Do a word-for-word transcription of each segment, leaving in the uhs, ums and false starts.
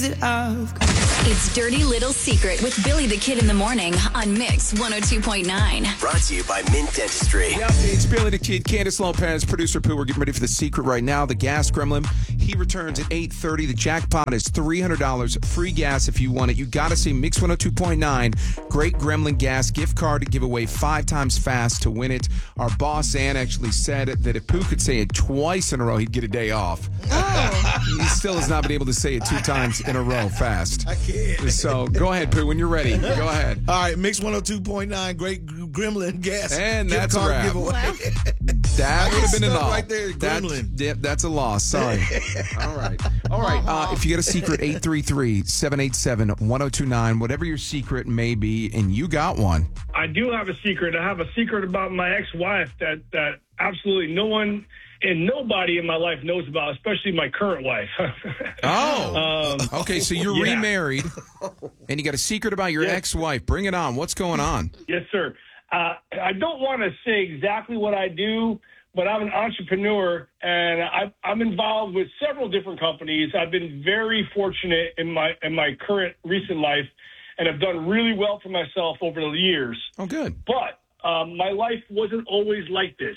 It's Dirty Little Secret with Billy the Kid in the morning on Mix one oh two point nine. Brought to you by Mint Dentistry. Yep, it's Billy the Kid, Candace Lopez, producer Pooh. We're getting ready for the secret right now. The gas gremlin, he returns at eight thirty. The jackpot is three hundred dollars. Free gas if you want it. You got to say Mix one oh two point nine. Great Gremlin gas gift card to give away five times fast to win it. Our boss, Ann, actually said that if Pooh could say it twice in a row, he'd get a day off. Oh. He still has not been able to say it two times in a row fast. I can't. So go ahead, Pooh, when you're ready. Go ahead. All right, Mix one oh two point nine, Great Gremlin gas. And gift that's a card wrap. giveaway. Wow. That would have been a Stuck loss. right there, that, Gremlin. yeah, that's a loss. Sorry. All right. All right. Uh, if you get a secret, eight three three, seven eight seven, one oh two nine, whatever your secret may be, and you got one. I do have a secret. I have a secret about my ex-wife that, that absolutely no one and nobody in my life knows about, especially my current wife. Oh. um, okay, so you're yeah. remarried, and you got a secret about your Yes. ex-wife. Bring it on. What's going on? Yes, sir. Uh, I don't want to say exactly what I do, but I'm an entrepreneur, and I, I'm involved with several different companies. I've been very fortunate in my in my current recent life, and have done really well for myself over the years. Oh, good. But um, my life wasn't always like this.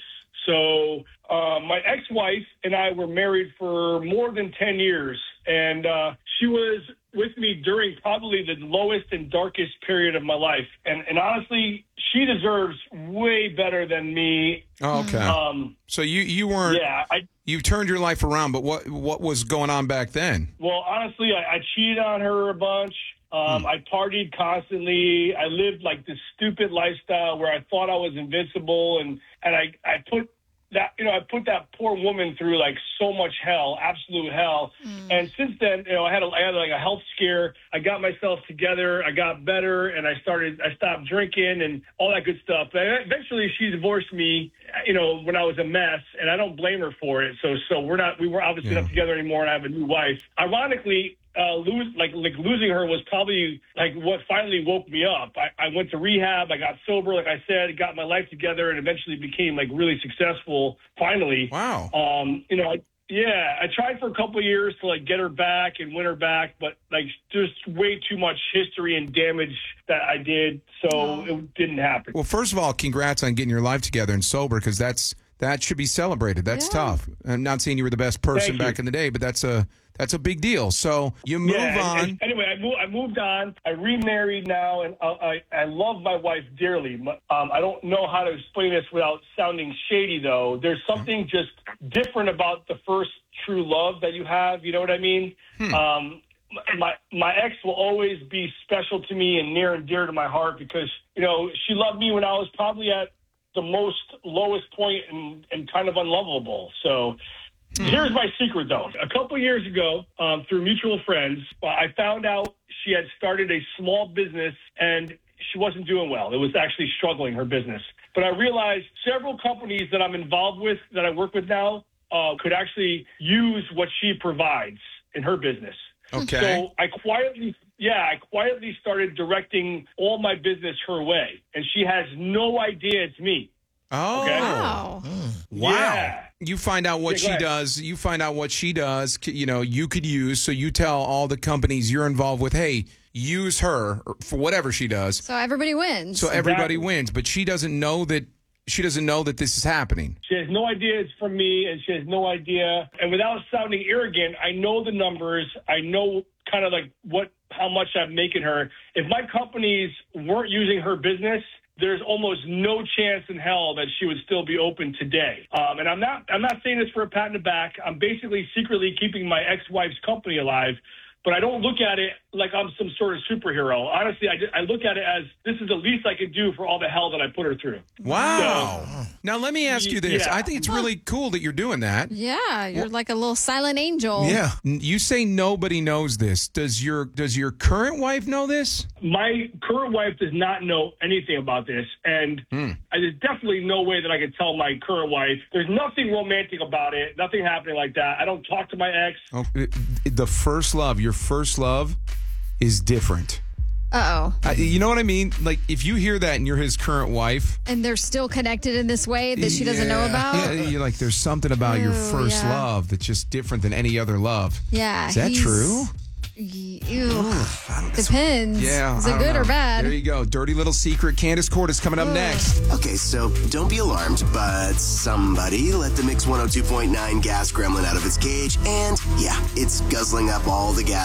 So uh, my ex-wife and I were married for more than ten years, and uh, she was with me during probably the lowest and darkest period of my life. And, and honestly, she deserves way better than me. Oh, okay. Um, so you, you weren't, yeah, I, you've turned your life around, but what what was going on back then? well, honestly, I, I cheated on her a bunch. Um, Hmm. I partied constantly. I lived like this stupid lifestyle where I thought I was invincible, and, and I, I put that, you know, I put that poor woman through like so much hell, absolute hell. And since then, you know, I had a, I had like a health scare. I got myself together. I got better, and I started, I stopped drinking and all that good stuff. But eventually she divorced me, you know, when I was a mess, and I don't blame her for it. So, so we're not, we were obviously Yeah. not together anymore, and I have a new wife. Ironically, Uh, lose like like losing her was probably like what finally woke me up. I, I went to rehab. I got sober, like I said, got my life together, and eventually became like really successful. Finally, Wow. um, you know, I, yeah, I tried for a couple of years to like get her back and win her back, but like just way too much history and damage that I did, so it didn't happen. Well, first of all, congrats on getting your life together and sober, because that's that should be celebrated. That's Yeah. tough. I'm not saying you were the best person Thank you. back in the day, but that's a that's a big deal. So you move Yeah, and- on. and anyway, I, move, I moved on. I remarried now, and I, I, I love my wife dearly. Um, I don't know how to explain this without sounding shady, though. There's something just different about the first true love that you have. You know what I mean? Hmm. Um, my my ex will always be special to me and near and dear to my heart because, you know, she loved me when I was probably at the most lowest point and, and kind of unlovable. So here's my secret, though. A couple years ago, um, through mutual friends, I found out she had started a small business and she wasn't doing well. It was actually struggling, her business. But I realized several companies that I'm involved with, that I work with now, uh, could actually use what she provides in her business. Okay. So I quietly, yeah, I quietly started directing all my business her way. And she has no idea it's me. Oh. Okay. Wow. Wow. Yeah. You find out what Yeah, go she ahead. does. You find out what she does, c- you know, you could use. So you tell all the companies you're involved with, hey, use her for whatever she does. So everybody wins. So everybody Exactly. wins. But she doesn't know that she doesn't know that this is happening. She has no idea it's from me, and she has no idea. And without sounding arrogant, I know the numbers. I know kind of like what, how much I'm making her. If my companies weren't using her business, there's almost no chance in hell that she would still be open today. Um, and I'm not, I'm not saying this for a pat in the back. I'm basically secretly keeping my ex-wife's company alive. But I don't look at it like I'm some sort of superhero. Honestly, I, I look at it as this is the least I could do for all the hell that I put her through. Wow. Now, let me ask you this. Yeah. I think it's really cool that you're doing that. yeah, you're like a little silent angel. Yeah. N- You say nobody knows this. Does your does your current wife know this? My current wife does not know anything about this, and Hmm. I, there's definitely no way that I could tell my current wife. There's nothing romantic about it, nothing happening like that. I don't talk to my ex. Oh, it- the first love, your first love is different. Uh-oh. I, you know what I mean? Like, if you hear that and you're his current wife. And they're still connected in this way that she doesn't know Yeah. about? Yeah, you're like, there's something about your Ooh, first yeah. love that's just different than any other love. Yeah. Is that he's- true? Ew. Depends. Yeah. Is I it don't good know. or bad? There you go. Dirty little secret. Candace Court is coming up next. Okay, so don't be alarmed, but somebody let the Mix one oh two point nine gas gremlin out of its cage, and yeah, it's guzzling up all the gas